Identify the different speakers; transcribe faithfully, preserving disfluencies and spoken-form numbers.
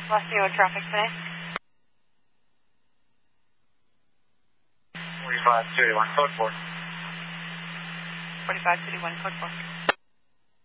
Speaker 1: Los Angeles traffic today.
Speaker 2: forty-five thirty-one, code four.
Speaker 1: forty-five thirty-one, code four.